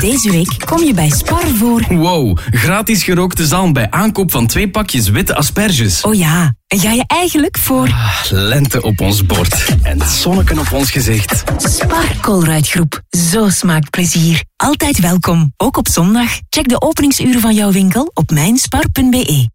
Deze week kom je bij Spar voor... Wow, gratis gerookte zalm bij aankoop van 2 pakjes witte asperges. Oh ja, en ga je eigenlijk voor... Lente op ons bord en zonneken op ons gezicht. Spar Colruyt-groep. Zo smaakt plezier. Altijd welkom, ook op zondag. Check de openingsuren van jouw winkel op mijnspar.be.